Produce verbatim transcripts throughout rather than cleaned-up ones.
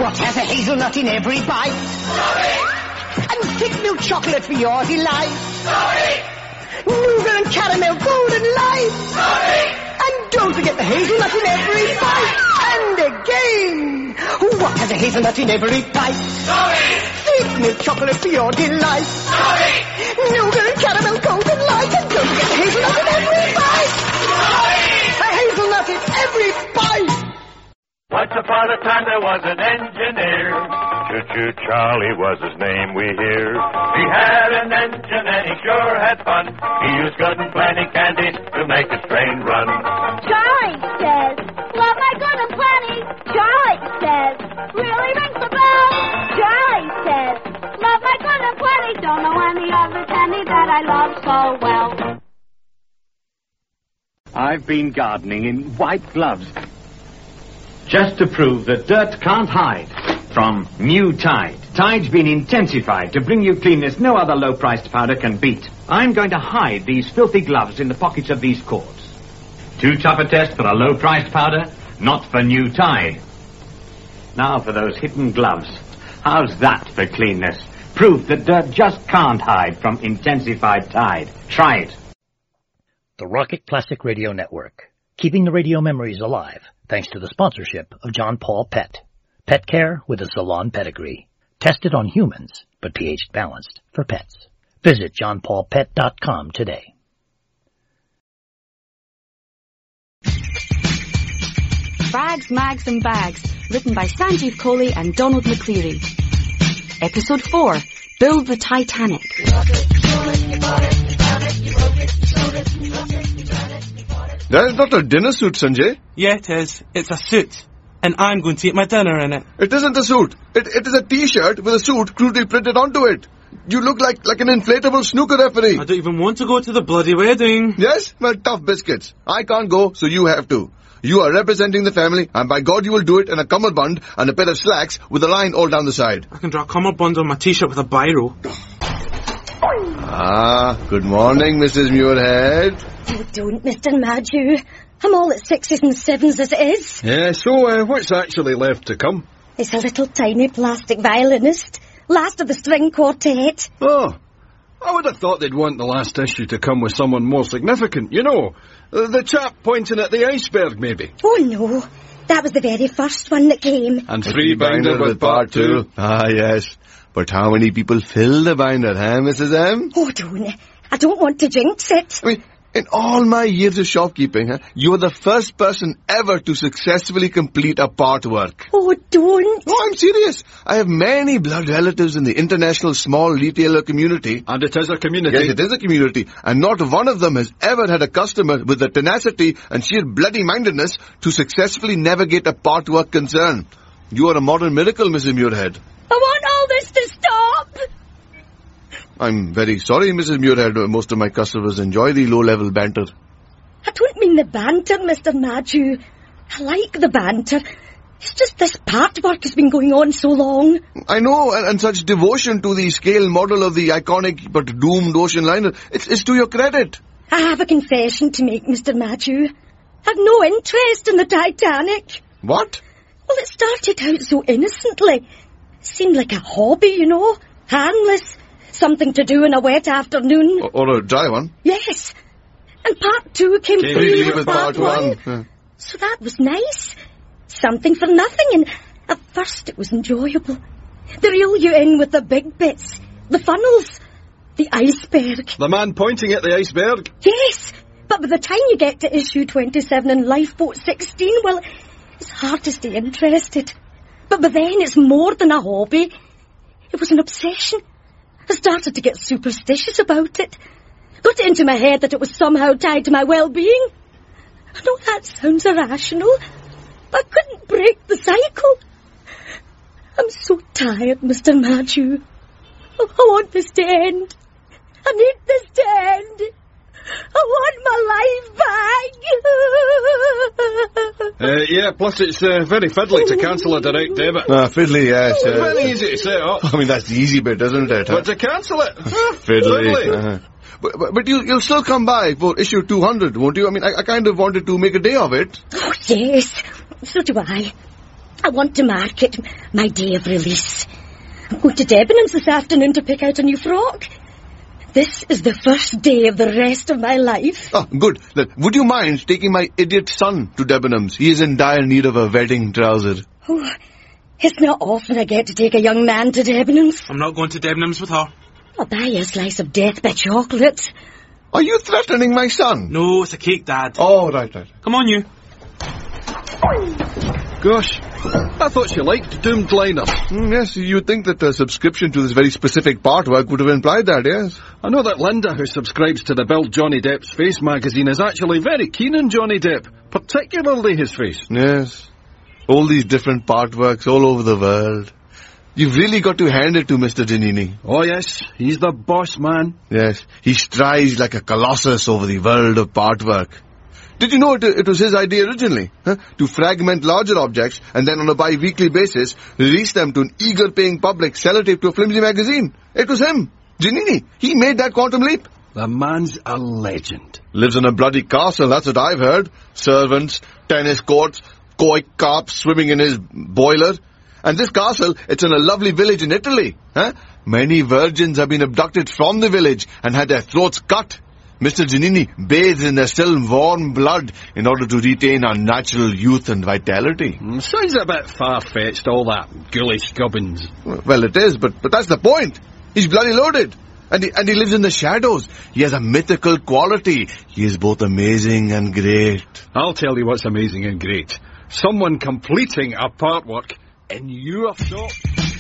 What has a hazelnut in every bite? Sorry! And thick milk chocolate for your delight. Sorry! Nougat and caramel golden light. Sorry! And don't forget the hazelnut in every bite. And again, what has a hazelnut in every bite? Sorry! Thick milk chocolate for your delight. Sorry! Nougat and caramel golden light. And don't forget the hazelnut in every bite. Sorry! A hazelnut in every bite. Once upon a time there was an engineer. Choo-choo Charlie was his name, we hear. He had an engine and he sure had fun. He used good and plenty candy to make his train run. Charlie says, love my good and plenty. Charlie says, really rings the bell. Charlie says, love my good and plenty. Don't know any other candy that I love so well. I've been gardening in white gloves, just to prove that dirt can't hide from new Tide. Tide's been intensified to bring you cleanness no other low-priced powder can beat. I'm going to hide these filthy gloves in the pockets of these cords. Too tough a test for a low-priced powder? Not for new Tide. Now for those hidden gloves. How's that for cleanness? Proof that dirt just can't hide from intensified Tide. Try it. The Rocket Classic Radio Network, keeping the radio memories alive, thanks to the sponsorship of John Paul Pet. Pet care with a salon pedigree. Tested on humans, but pH balanced for pets. Visit john paul pet dot com today. Bags, Mags and Bags, written by Sanjeev Kohli and Donald McCleary. Episode four, Build the Titanic. That is not a dinner suit, Sanjay. Yeah, it is. It's a suit. And I'm going to eat my dinner in it. It isn't a suit. It, it is a T-shirt with a suit crudely printed onto it. You look like, like an inflatable snooker referee. I don't even want to go to the bloody wedding. Yes? Well, tough biscuits. I can't go, so you have to. You are representing the family, and by God you will do it in a cummerbund and a pair of slacks with a line all down the side. I can draw cummerbund on my T-shirt with a biro. Ah, good morning, Missus Muirhead. Oh, don't, Mister Madgew. I'm all at sixes and sevens as it is. Yeah, so uh, what's actually left to come? It's a little tiny plastic violinist. Last of the string quartet. Oh, I would have thought they'd want the last issue to come with someone more significant, you know. Uh, the chap pointing at the iceberg, maybe. Oh, no. That was the very first one that came. And three binder with part two. Ah, yes. But how many people fill the binder, huh, Missus M? Oh, don't. I don't want to jinx it. I mean, in all my years of shopkeeping, huh, you are the first person ever to successfully complete a part work. Oh, don't. Oh, I'm serious. I have many blood relatives in the international small retailer community. And it is a community. Yes, it is a community. And not one of them has ever had a customer with the tenacity and sheer bloody-mindedness to successfully navigate a part work concern. You are a modern miracle, Missus Muirhead. I want all this to stop. I'm very sorry, Missus Muirhead. Most of my customers enjoy the low-level banter. I don't mean the banter, Mister Madgew. I like the banter. It's just this part work has been going on so long. I know, and, and such devotion to the scale model of the iconic but doomed ocean liner. It's, it's to your credit. I have a confession to make, Mister Madgew. I've no interest in the Titanic. What? Well, it started out so innocently. It seemed like a hobby, you know. Harmless. Something to do in a wet afternoon. Or, or a dry one. Yes. And part two came, came free with, with part, part one. one. Yeah. So that was nice. Something for nothing, and at first it was enjoyable. They reel you in with the big bits, the funnels, the iceberg. The man pointing at the iceberg? Yes, but by the time you get to issue twenty-seven and Lifeboat sixteen, well, it's hard to stay interested. But by then it's more than a hobby. It was an obsession. I started to get superstitious about it. Got it into my head that it was somehow tied to my well-being. I know that sounds irrational. I couldn't break the cycle. I'm so tired, Mister Madgew. I want this to end. I need this to end. I want my life back. uh, yeah, plus it's uh, very fiddly to cancel a direct debit. Ah, fiddly, yes. It's uh, very easy to set up. I mean, that's the easy bit, isn't it? Huh? But to cancel it, fiddly. fiddly. Uh-huh. But, but, but you'll, you'll still come by for issue two hundred, won't you? I mean, I, I kind of wanted to make a day of it. Oh, yes. So do I. I want to mark it my day of release. I'm going to Debenhams this afternoon to pick out a new frock. This is the first day of the rest of my life. Oh, good. Look, would you mind taking my idiot son to Debenhams? He is in dire need of a wedding trouser. Oh, it's not often I get to take a young man to Debenhams. I'm not going to Debenhams with her. I'll buy you a slice of death by chocolate. Are you threatening my son? No, it's a cake, Dad. Oh, right, right. Come on, you. Gosh, I thought she liked doomed liners. Mm, yes, you'd think that a subscription to this very specific partwork would have implied that, yes? I know that Linda, who subscribes to the Build Johnny Depp's Face magazine, is actually very keen on Johnny Depp, particularly his face. Yes. All these different partworks all over the world. You've really got to hand it to Mister Giannini. Oh, yes, he's the boss man. Yes, he strides like a colossus over the world of partwork. Did you know it, it was his idea originally? Huh? To fragment larger objects and then on a bi-weekly basis release them to an eager-paying public, sellotape to a flimsy magazine. It was him, Giannini. He made that quantum leap. The man's a legend. Lives in a bloody castle, that's what I've heard. Servants, tennis courts, koi carps swimming in his boiler. And this castle, it's in a lovely village in Italy. Huh? Many virgins have been abducted from the village and had their throats cut. Mister Giannini bathes in their still warm blood in order to retain our natural youth and vitality. Mm, sounds a bit far-fetched, all that ghoulish gubbins. Well, it is, but, but that's the point. He's bloody loaded. And he, and he lives in the shadows. He has a mythical quality. He is both amazing and great. I'll tell you what's amazing and great. Someone completing a partwork in your shop.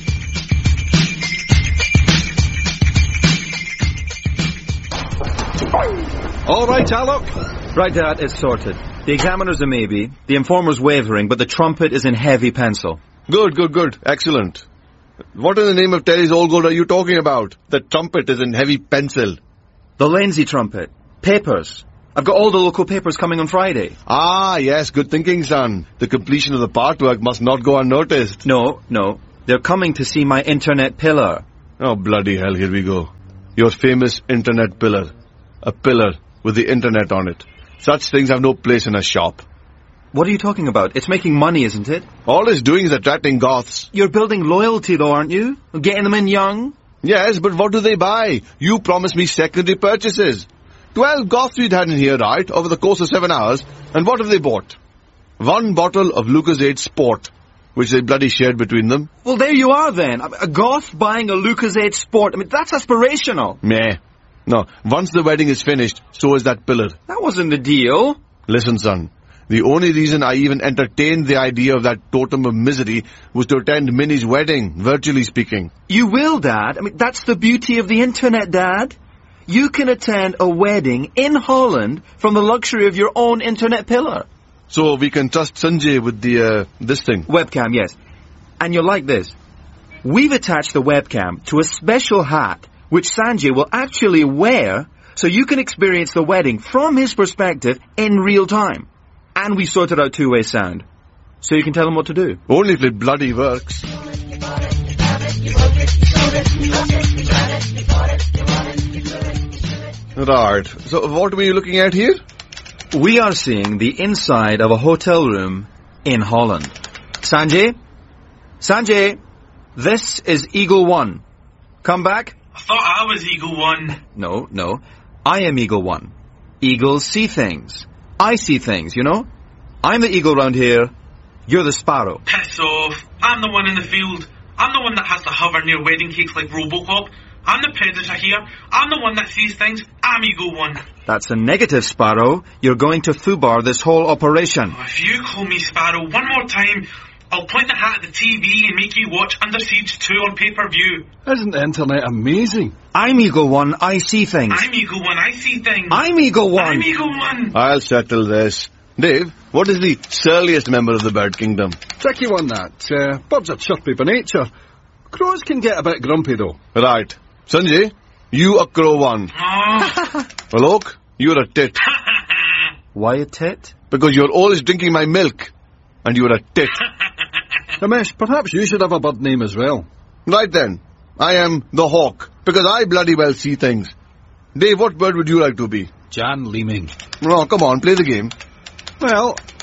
All right, Alok. Right, Dad, it's sorted. The examiner's a maybe, the informer's wavering, but the trumpet is in heavy pencil. Good, good, good. Excellent. What in the name of Terry's All Gold are you talking about? The trumpet is in heavy pencil. The Lindsay trumpet. Papers. I've got all the local papers coming on Friday. Ah, yes, good thinking, son. The completion of the partwork must not go unnoticed. No, no. They're coming to see my internet pillar. Oh, bloody hell, here we go. Your famous internet pillar. A pillar with the internet on it. Such things have no place in a shop. What are you talking about? It's making money, isn't it? All it's doing is attracting goths. You're building loyalty, though, aren't you? Getting them in young? Yes, but what do they buy? You promised me secondary purchases. Twelve goths we'd had in here, right, over the course of seven hours. And what have they bought? One bottle of Lucozade Sport, which they bloody shared between them. Well, there you are, then. A goth buying a Lucozade Sport. I mean, that's aspirational. Meh. No, once the wedding is finished, so is that pillar. That wasn't the deal. Listen, son. The only reason I even entertained the idea of that totem of misery was to attend Minnie's wedding, virtually speaking. You will, Dad. I mean, that's the beauty of the internet, Dad. You can attend a wedding in Holland from the luxury of your own internet pillar. So we can trust Sanjay with the, uh, this thing? Webcam, yes. And you'll like this. We've attached the webcam to a special hat which Sanjay will actually wear so you can experience the wedding from his perspective in real time. And we sorted out two-way sound. So you can tell him what to do. Only if it bloody works. Right. So what were you looking at here? We are seeing the inside of a hotel room in Holland. Sanjay? Sanjay? This is Eagle One. Come back. I thought I was Eagle One. No, no. I am Eagle One. Eagles see things. I see things, you know? I'm the eagle round here. You're the sparrow. Piss off. I'm the one in the field. I'm the one that has to hover near wedding cakes like Robocop. I'm the predator here. I'm the one that sees things. I'm Eagle One. That's a negative, Sparrow. You're going to foobar this whole operation. Oh, if you call me Sparrow one more time, I'll point the hat at the T V and make you watch Under Siege two on pay-per-view. Isn't the internet amazing? I'm Eagle One. I see things. I'm Eagle One. I see things. I'm Eagle One. I'm Eagle One. I'll settle this. Dave, what is the surliest member of the bird kingdom? Tricky one, that. Uh, birds are chirpy by nature. Crows can get a bit grumpy, though. Right. Sanjay, you a crow one. Oh. Well, Oak, you're a tit. Why a tit? Because you're always drinking my milk. And you're a tit. Ramesh, perhaps you should have a bird name as well. Right then. I am the hawk. Because I bloody well see things. Dave, what bird would you like to be? Jan Leeming. Oh, come on, play the game. Well,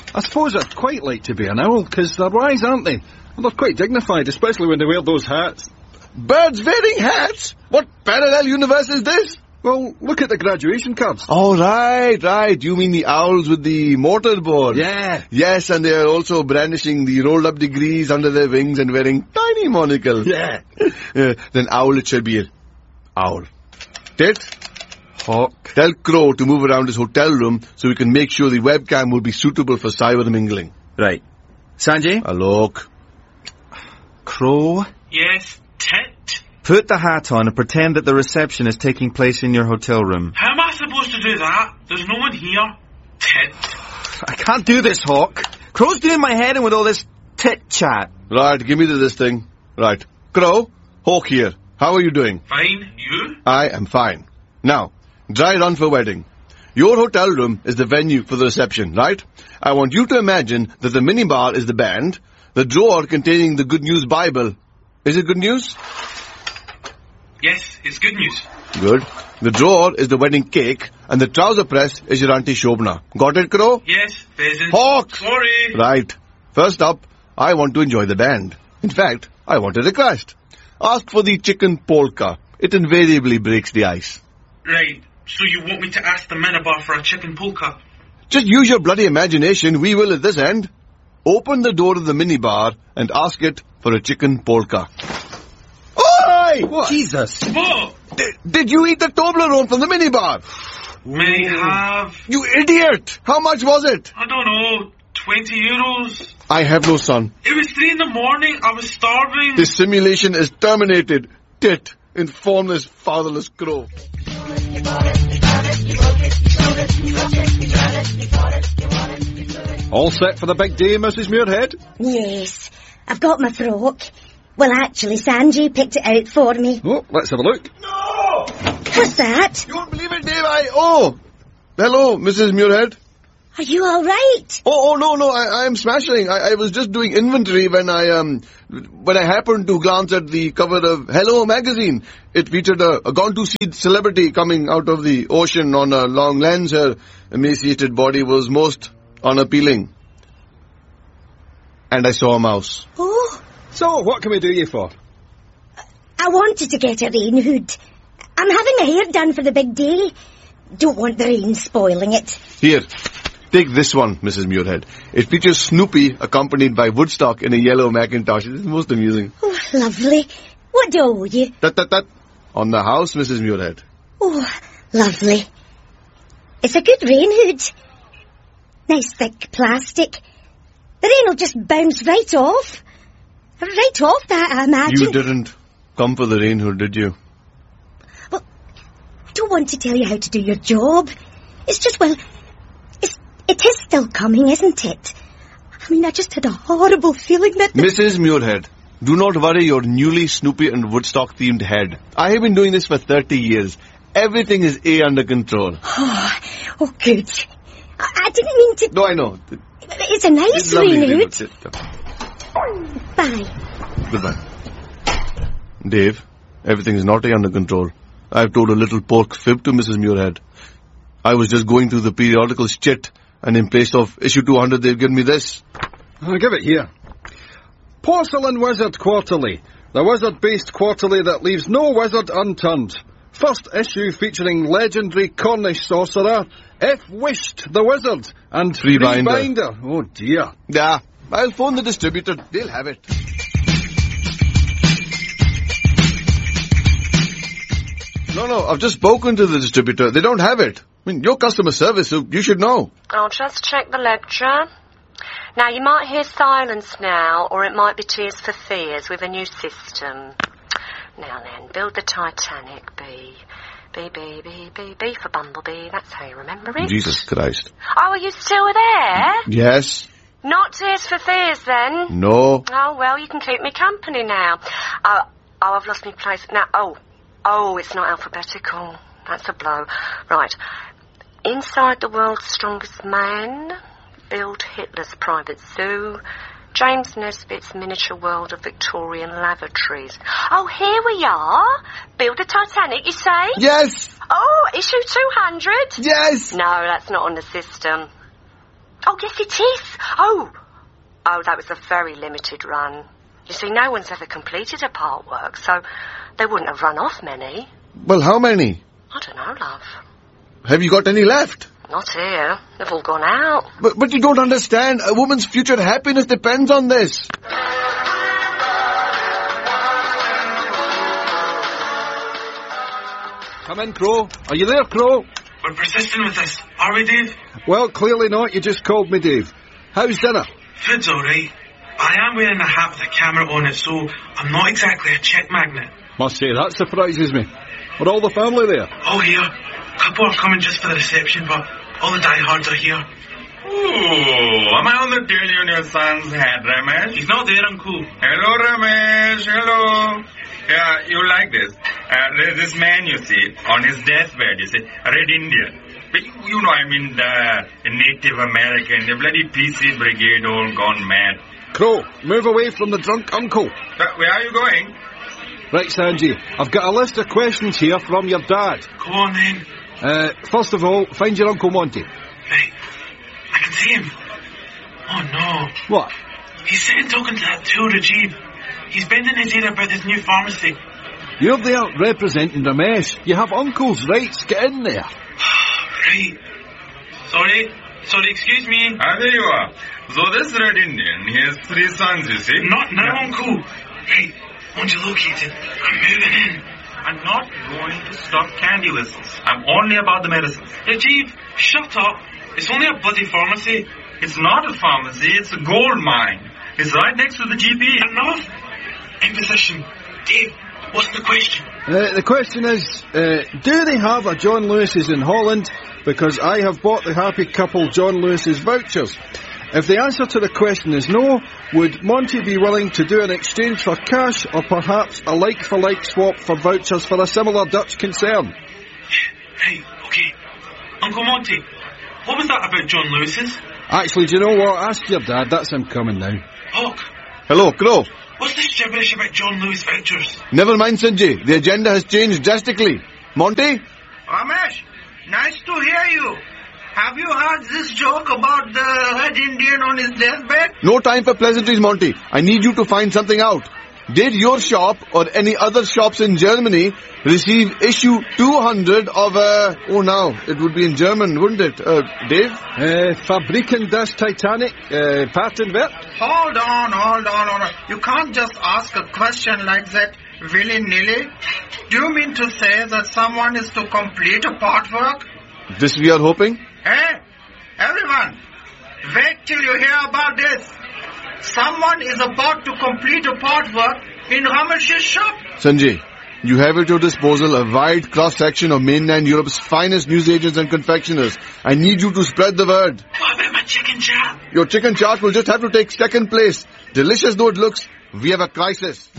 I suppose I'd quite like to be an owl, because they're wise, aren't they? And they're quite dignified, especially when they wear those hats. Birds wearing hats? What parallel universe is this? Well, look at the graduation cards. Oh, right, right. You mean the owls with the mortarboard? Yeah. Yes, and they are also brandishing the rolled-up degrees under their wings and wearing tiny monocles. Yeah. uh, then owl it shall be. Owl. Tit? Hawk. Tell Crow to move around his hotel room so we can make sure the webcam will be suitable for cyber mingling. Right. Sanjay? Alok. Crow? Yes, Tit? Put the hat on and pretend that the reception is taking place in your hotel room. How am I supposed to do that? There's no one here. Tit. I can't do this, Hawk. Crow's doing my head in with all this tit chat. Right, give me the, this thing. Right. Crow, Hawk here. How are you doing? Fine. You? I am fine. Now, dry run for wedding. Your hotel room is the venue for the reception, right? I want you to imagine that the minibar is the band, the drawer containing the Good News Bible. Is it good news? Yes, it's good news. Good. The drawer is the wedding cake, and the trouser press is your Auntie Shobna. Got it, Crow? Yes, pheasant. Hawk! Sorry. Right. First up, I want to enjoy the band. In fact, I want a request. Ask for the chicken polka. It invariably breaks the ice. Right. So you want me to ask the minibar for a chicken polka? Just use your bloody imagination. We will at this end. Open the door of the minibar and ask it for a chicken polka. Oi! What? Jesus. What? Did, did you eat the Toblerone from the minibar? May have. You idiot! How much was it? I don't know. Twenty euros. I have no son. It was three in the morning. I was starving. This simulation is terminated. Tit, informless, fatherless crow. All set for the big day, Missus Muirhead? Yes, I've got my frock. Well, actually, Sanjay picked it out for me. Oh, let's have a look. No! What's that? You won't believe it, Dave. I... Oh! Hello, Missus Muirhead. Are you all right? Oh, oh no, no, I, I am smashing. I, I was just doing inventory when I, um, when I happened to glance at the cover of Hello magazine. It featured a, a gone-to-seed celebrity coming out of the ocean on a long lens. Her emaciated body was most unappealing. And I saw a mouse. Oh. So, what can we do you for? I wanted to get a rain hood. I'm having my hair done for the big day. Don't want the rain spoiling it. Here. Take this one, Missus Muirhead. It features Snoopy accompanied by Woodstock in a yellow Macintosh. It is most amusing. Oh, lovely. What do I owe you? Tut, tut, tut. On the house, Missus Muirhead. Oh, lovely. It's a good rain hood. Nice thick plastic. The rain will just bounce right off. Right off that, I imagine. You didn't come for the rain hood, did you? Well, I don't want to tell you how to do your job. It's just, well... It is still coming, isn't it? I mean, I just had a horrible feeling that... The... Missus Muirhead, do not worry your newly Snoopy and Woodstock-themed head. I have been doing this for thirty years. Everything is A under control. Oh, oh good. I, I didn't mean to... No, I know. It's a nice it's lovely rain hood. Sit. Bye. Goodbye. Dave, everything is not A under control. I've told a little pork fib to Missus Muirhead. I was just going through the periodical shit... And in place of issue two hundred, they've given me this. I'll give it here. Porcelain Wizard Quarterly. The wizard-based quarterly that leaves no wizard unturned. First issue featuring legendary Cornish sorcerer F. Wisht the Wizard and Free binder. binder. Oh, dear. Yeah, I'll phone the distributor. They'll have it. No, no, I've just spoken to the distributor. They don't have it. I mean, your customer service, so you should know. I'll just check the ledger. Now, you might hear silence now, or it might be Tears for Fears with a new system. Now then, build the Titanic, B. B, B, B, B, B for Bumblebee. That's how you remember it. Jesus Christ. Oh, are you still there? Yes. Not Tears for Fears, then? No. Oh, well, you can keep me company now. Uh, oh, I've lost my place. Now, oh. Oh, it's not alphabetical. That's a blow. Right. Inside the World's Strongest Man, build Hitler's private zoo, James Nesbitt's miniature world of Victorian lavatories. Oh, here we are. Build a Titanic, you say? Yes. Oh, issue two hundred? Yes. No, that's not on the system. Oh, yes, it is. Oh. Oh, that was a very limited run. You see, no one's ever completed a part work, so they wouldn't have run off many. Well, how many? I don't know, love. Have you got any left? Not here. They've all gone out. But, but you don't understand. A woman's future happiness depends on this. Come in, Crow. Are you there, Crow? We're persistent with this, are we, Dave? Well, clearly not. You just called me, Dave. How's dinner? Food's alright. I am wearing a hat with a camera on it, so I'm not exactly a check magnet. Must say, that surprises me. Are all the family there? All here. A couple are coming just for the reception, but all the diehards are here. Oh, am I on the tail on your son's hat, Ramesh? He's not there, Uncle. Hello, Ramesh. Hello. Yeah, you like this. Uh, there's this man, you see, on his deathbed, you see, a Red Indian. But you, you know, I mean, the, the Native American, the bloody P C Brigade all gone mad. Crow, move away from the drunk uncle. But where are you going? Right, Sanji, I've got a list of questions here from your dad. Go on, then. Uh, first of all, find your Uncle Monty. Right. I can see him. Oh, no. What? He's sitting talking to that tool, Rajiv. He's bending his ear about this new pharmacy. You're there representing Ramesh. You have uncle's rights. Get in there. Right. Sorry. Sorry, excuse me. Ah, there you are. So this Red Indian, he has three sons, you see. Not now, yeah. Uncle. Right. Once you're located, I'm moving in. I'm not going to stop candy whistles. I'm only about the medicines. Rajiv, shut up. It's only a bloody pharmacy. It's not a pharmacy, it's a gold mine. It's right next to the G P. Enough. In position. Dave, what's the question? Uh, the question is, uh, do they have a John Lewis's in Holland? Because I have bought the happy couple John Lewis's vouchers. If the answer to the question is no, would Monty be willing to do an exchange for cash or perhaps a like-for-like swap for vouchers for a similar Dutch concern? Right, okay. Uncle Monty, what was that about John Lewis's? Actually, do you know what? Ask your dad. That's him coming now. Hawk. Hello, Crow. What's this gibberish about John Lewis vouchers? Never mind, Sanjay. The agenda has changed drastically. Monty? Ramesh, nice to hear you. Have you heard this joke about the Red Indian on his deathbed? No time for pleasantries, Monty. I need you to find something out. Did your shop or any other shops in Germany receive issue two hundred of, uh, oh now, it would be in German, wouldn't it, uh, Dave? Uh, Fabriken das Titanic, uh, Patenwert? Hold on, hold on, hold on. You can't just ask a question like that willy-nilly. Do you mean to say that someone is to complete a part work? This we are hoping? Hey, everyone, wait till you hear about this. Someone is about to complete a part work in Ramesh's shop. Sanjay, you have at your disposal a wide cross-section of mainland Europe's finest newsagents and confectioners. I need you to spread the word. What about my chicken chart? Your chicken chart will just have to take second place. Delicious though it looks, we have a crisis.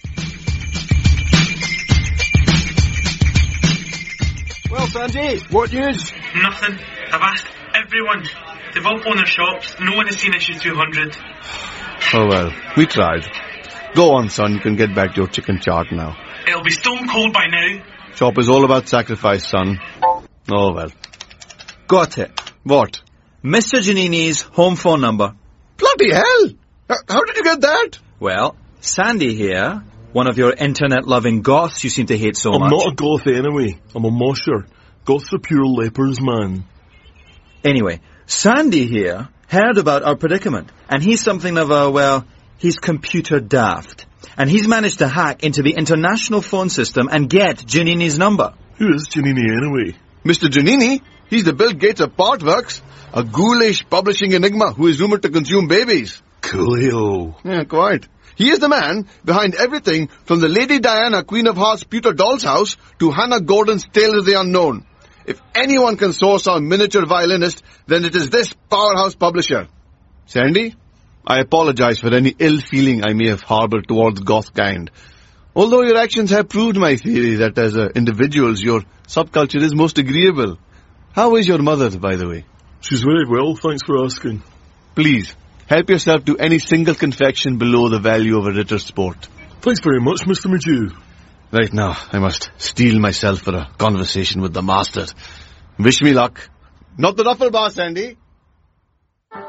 Well, Sanjay, what news? Nothing. I've asked everyone. They've all phoned their shops. No one has seen issue two hundred. Oh well, we tried. Go on, son, you can get back to your chicken chart now. It'll be stone cold by now. Shop is all about sacrifice, son. Oh well. Got it. What? Mister Giannini's home phone number. Bloody hell! How did you get that? Well, Sandy here, one of your internet-loving goths you seem to hate so I'm much. I'm not a goth anyway. I'm a mosher. Goths are pure lepers, man. Anyway, Sandy here heard about our predicament, and he's something of a, well, he's computer daft. And he's managed to hack into the international phone system and get Giannini's number. Who is Giannini anyway? Mister Giannini? He's the Bill Gates of Partworks, a ghoulish publishing enigma who is rumoured to consume babies. Coolio. Yeah, quite. He is the man behind everything from the Lady Diana, Queen of Hearts, pewter doll's house to Hannah Gordon's Tale of the Unknown. If anyone can source our miniature violinist, then it is this powerhouse publisher. Sandy, I apologize for any ill feeling I may have harboured towards goth kind. Although your actions have proved my theory that as uh, individuals, your subculture is most agreeable. How is your mother, by the way? She's very well, thanks for asking. Please, help yourself to any single confection below the value of a Ritter Sport. Thanks very much, Mister Majou. Right now, I must steel myself for a conversation with the master. Wish me luck. Not the ruffle bar, Sandy.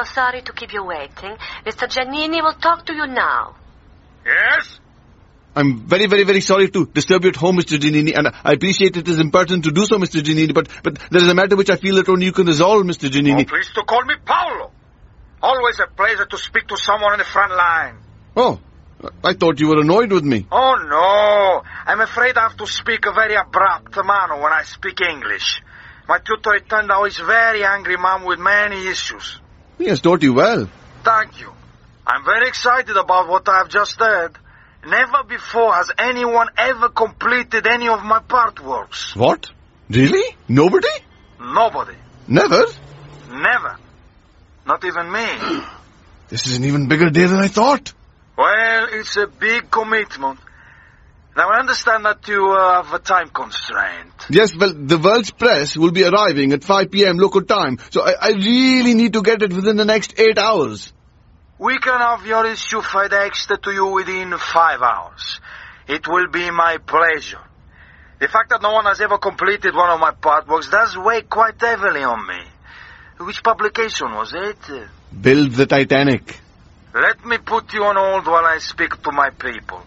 so sorry to keep you waiting. Mister Giannini will talk to you now. Yes? I'm very, very, very sorry to disturb you at home, Mister Giannini, and I appreciate it is impertinent to do so, Mister Giannini, but, but there is a matter which I feel that only you can resolve, Mister Giannini. Oh, please to call me Paolo. Always a pleasure to speak to someone on the front line. Oh, I thought you were annoyed with me. Oh, no. I'm afraid I have to speak a very abrupt manner when I speak English. My tutor returned out his very angry man with many issues. He has taught you well. Thank you. I'm very excited about what I have just heard. Never before has anyone ever completed any of my part works. What? Really? Nobody? Nobody. Never? Never. Not even me. This is an even bigger deal than I thought. Well, it's a big commitment. Now, I understand that you uh, have a time constraint. Yes, well, the World's Press will be arriving at five p.m. local time, so I, I really need to get it within the next eight hours. We can have your issue FedExed to you within five hours. It will be my pleasure. The fact that no one has ever completed one of my part works does weigh quite heavily on me. Which publication was it? Build the Titanic. Let me put you on hold while I speak to my people.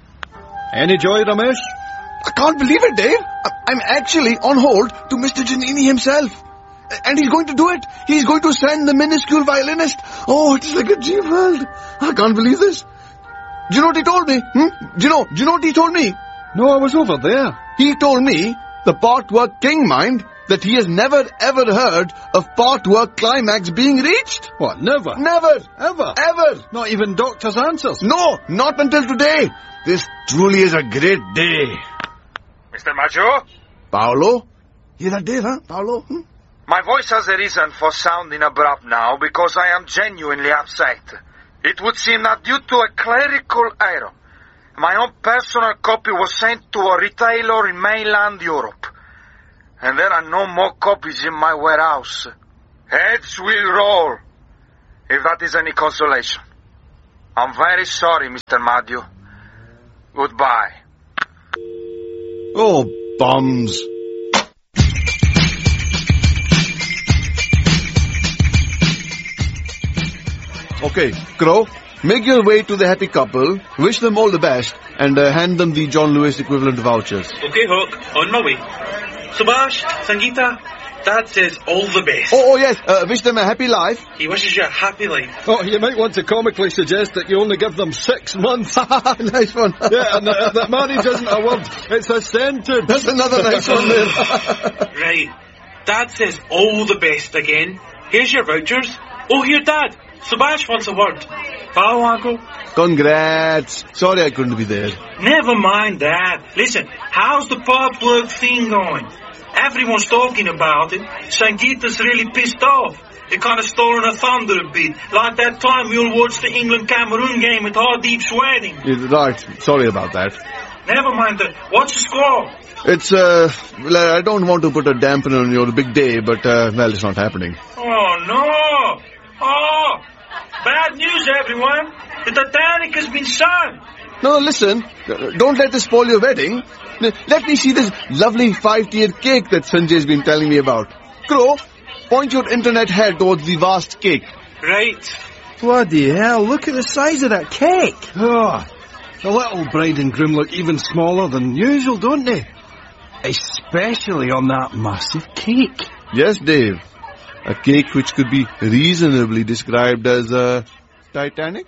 Any joy, Ramesh? I can't believe it, Dave. I'm actually on hold to Mister Giannini himself. And he's going to do it. He's going to send the minuscule violinist. Oh, it's like a dream world. I can't believe this. Do you know what he told me? Hmm? Do you know? Do you know what he told me? No, I was over there. He told me, the part work king mind, that he has never ever heard of part work climax being reached. What, never? Never. Ever? Ever. Not even Doctor's Answers? No, not until today. This truly is a great day. Mister Maggio? Paolo? Hear that, Dave, huh? Paolo? Hmm? My voice has a reason for sounding abrupt now, because I am genuinely upset. It would seem that due to a clerical error, my own personal copy was sent to a retailer in mainland Europe. And there are no more copies in my warehouse. Heads will roll, if that is any consolation. I'm very sorry, Mister Maggio. Goodbye. Oh, bums. Okay, Crow, make your way to the happy couple, wish them all the best, and uh, hand them the John Lewis equivalent vouchers. Okay, Hook, on my way. Subhash, Sangeeta, Dad says all the best. Oh, oh yes, uh, wish them a happy life. He wishes you a happy life. Oh, you might want to comically suggest that you only give them six months. Nice one. Yeah, and that, that marriage isn't a word, it's a sentence. That's another nice one there. Right. Dad says all the best again. Here's your vouchers. Oh, here, Dad. Subhash wants a word. Hello, Uncle. Congrats. Sorry I couldn't be there. Never mind that. Listen, how's the part work thing going? Everyone's talking about it. Sangeeta's really pissed off. It kind of stolen her thunder a bit. Like that time we all watched the England-Cameroon game at Hardeep's wedding. Yeah, right. Sorry about that. Never mind that. What's the score? It's, uh, well, I don't want to put a dampener on your big day, but, uh, well, it's not happening. Oh, no. Oh, bad news, everyone. The Titanic has been sunk. No, listen. Don't let this spoil your wedding. Let me see this lovely five-tiered cake that Sanjay's been telling me about. Crow, point your internet head towards the vast cake. Right. Bloody hell, look at the size of that cake. Oh, the little bride and groom look even smaller than usual, don't they? Especially on that massive cake. Yes, Dave. A cake which could be reasonably described as a Titanic.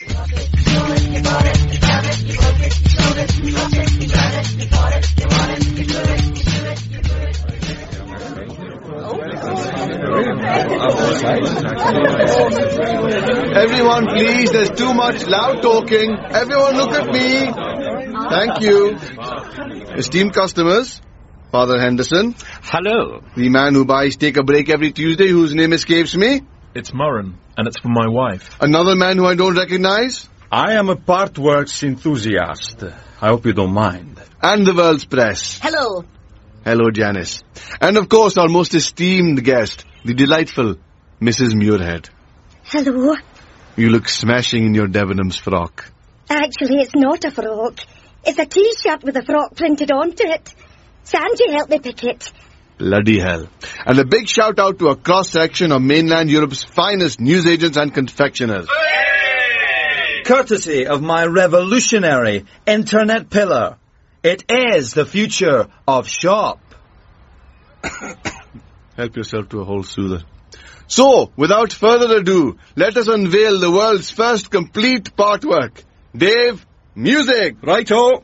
Everyone, please, there's too much loud talking. Everyone look at me. Thank you. Esteemed customers, Father Henderson. Hello. The man who buys Take a Break every Tuesday, whose name escapes me. It's Murren, and it's for my wife. Another man who I don't recognize. I am a part works enthusiast. I hope you don't mind. And the World's Press. Hello. Hello, Janice. And of course, our most esteemed guest, the delightful Missus Muirhead. Hello. You look smashing in your Debenhams frock. Actually, it's not a frock. It's a T-shirt with a frock printed onto it. Sanjay helped me pick it. Bloody hell. And a big shout out to a cross-section of mainland Europe's finest newsagents and confectioners. Courtesy of my revolutionary internet pillar. It is the future of shop. Help yourself to a whole soother. So, without further ado, let us unveil the world's first complete partwork. Dave, music! Righto!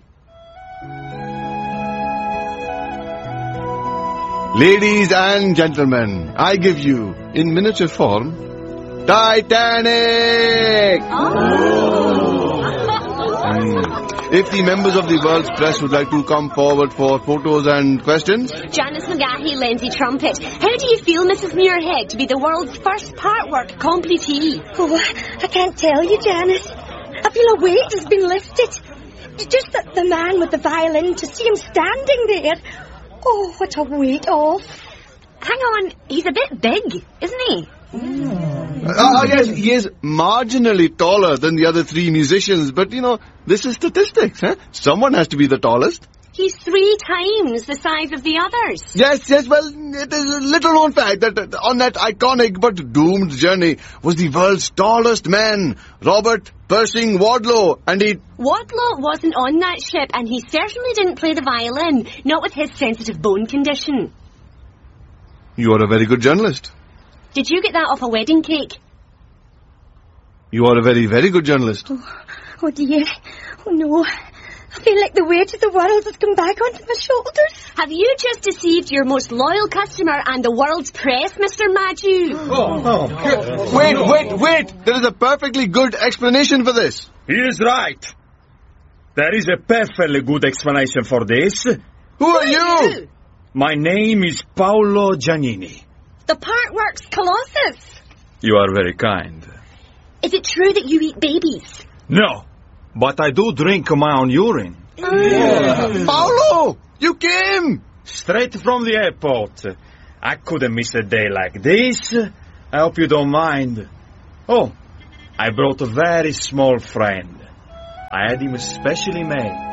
Ladies and gentlemen, I give you, in miniature form, Titanic! Oh. Mm. If the members of the world's press would like to come forward for photos and questions. Janice McGahey, Lindsay Trumpet. How do you feel, Missus Muirhead, to be the world's first partwork completee? Oh, I can't tell you, Janice. I feel a weight has been lifted. Just that the man with the violin, to see him standing there. Oh, what a weight off. Hang on, he's a bit big, isn't he? Mm. Uh, yes, he is marginally taller than the other three musicians, but, you know, this is statistics, huh? Someone has to be the tallest. He's three times the size of the others. Yes, yes, well, it is a little known fact that uh, on that iconic but doomed journey was the world's tallest man, Robert Pershing Wadlow, and he... Wadlow wasn't on that ship, and he certainly didn't play the violin, not with his sensitive bone condition. You are a very good journalist. Did you get that off a wedding cake? You are a very, very good journalist. Oh, oh dear. Oh no. I feel like the weight of the world has come back onto my shoulders. Have you just deceived your most loyal customer and the world's press, Mister Maju? Oh, oh. Wait, wait, wait! There is a perfectly good explanation for this. He is right. There is a perfectly good explanation for this. Who, Who are you? you? My name is Paolo Giannini. The Partworks Colossus. You are very kind. Is it true that you eat babies? No. But I do drink my own urine. Mm. Paolo! You came! Straight from the airport. I couldn't miss a day like this. I hope you don't mind. Oh, I brought a very small friend. I had him specially made.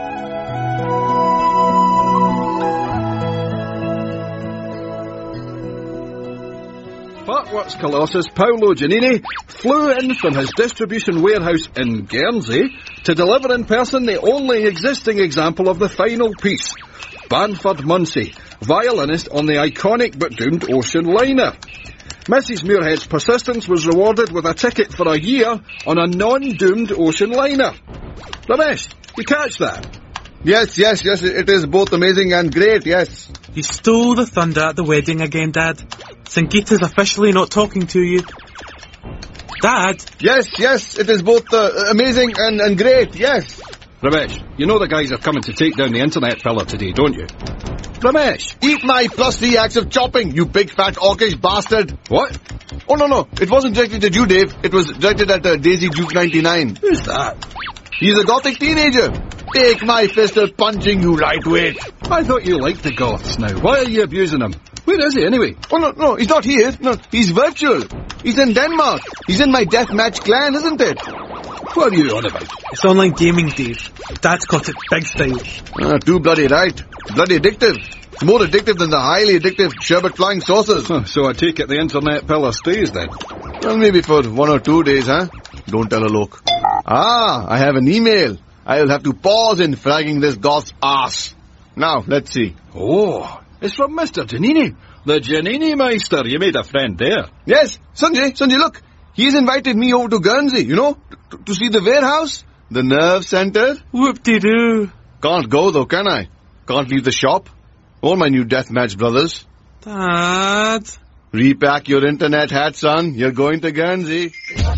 Partworks Colossus Paolo Giannini flew in from his distribution warehouse in Guernsey to deliver in person the only existing example of the final piece, Banford Munsey, violinist on the iconic but doomed ocean liner. Missus Muirhead's persistence was rewarded with a ticket for a year on a non-doomed ocean liner. Ramesh, you catch that? Yes, yes, yes, it is both amazing and great, yes. You stole the thunder at the wedding again, Dad. Sangeeta's officially not talking to you. Dad? Yes, yes, it is both uh, amazing and, and great, yes. Ramesh, you know the guys are coming to take down the internet pillar today, don't you? Ramesh! Eat my plus three acts of chopping, you big fat orcish bastard! What? Oh, no, no, it wasn't directed at you, Dave. It was directed at uh, Daisy Duke ninety-nine. Who's that? He's a gothic teenager. Take my fist at punching, you lightweight. I thought you liked the goths now. Why are you abusing him? Where is he, anyway? Oh, no, no, he's not here. No, he's virtual. He's in Denmark. He's in my deathmatch clan, isn't it? What are you on about? It's online gaming, Dave. Dad's got it big style. Ah, too bloody right. Bloody addictive. It's more addictive than the highly addictive sherbet flying saucers. Huh, so I take it the internet pillar stays then? Well, maybe for one or two days, huh? Don't tell a look. Ah, I have an email. I'll have to pause in fragging this goth's ass. Now, let's see. Oh, it's from Mister Giannini. The Giannini Meister. You made a friend there. Yes, Sanjay, Sanjay, look. He's invited me over to Guernsey, you know, to, to see the warehouse, the nerve center. Whoop-de-doo. Can't go though, can I? Can't leave the shop. All my new deathmatch brothers. Dad. Repack your internet hat, son. You're going to Guernsey.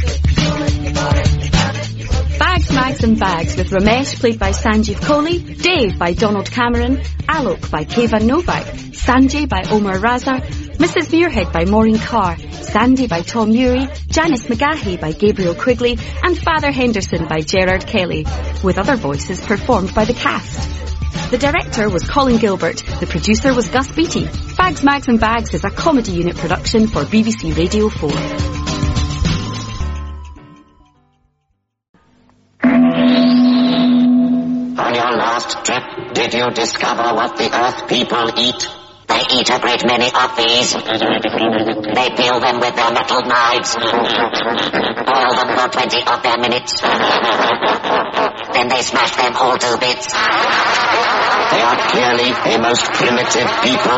Bags, Mags and Bags with Ramesh played by Sanjeev Kohli, Dave by Donald Cameron, Alok by Kevan Novak, Sanjay by Omar Raza, Missus Muirhead by Maureen Carr, Sandy by Tom Ury, Janice McGahey by Gabriel Quigley, and Father Henderson by Gerard Kelly, with other voices performed by the cast. The director was Colin Gilbert, the producer was Gus Beattie. Bags, Mags and Bags is a comedy unit production for B B C Radio four. On your last trip, did you discover what the Earth people eat? They eat a great many of these. They peel them with their metal knives. Boil them for twenty of their minutes. Then they smash them all to bits. They are clearly a most primitive people.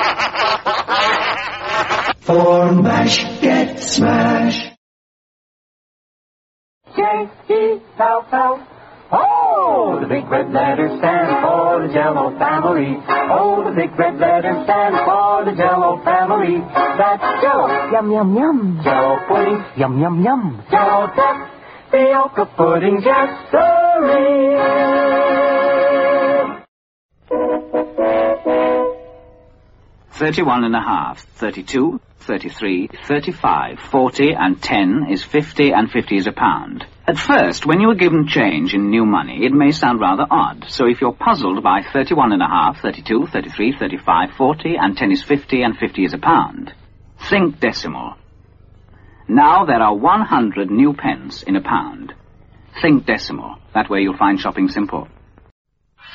For mash, get smash. J E L L. Oh, the big red letters stand for the Jell-O family. Oh, the big red letters stand for the Jell-O family. That's Jell-O, yum, yum, yum. Jell-O pudding, yum, yum, yum. Jell-O duck, Fiocca pudding, yes, sirree. Thirty-one and a half, thirty-two, thirty-three, thirty-five, forty, and ten is fifty, and fifty is a pound. At first, when you are given change in new money, it may sound rather odd. So if you're puzzled by thirty-one and a half, thirty-two, thirty-three, thirty-five, forty, and ten is fifty, and fifty is a pound, think decimal. Now there are one hundred new pence in a pound. Think decimal. That way you'll find shopping simple.